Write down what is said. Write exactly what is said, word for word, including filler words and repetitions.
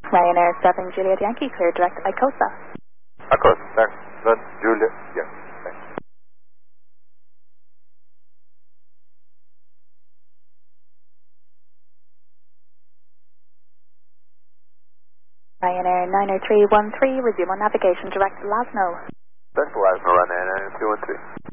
Ryanair seven Juliet Yankee, clear direct Icosa. Icosa, seven Juliet Yankee. Ryanair nine oh three one three, resume on navigation direct Lasno. Central Lasno, Ryanair nine oh three one three.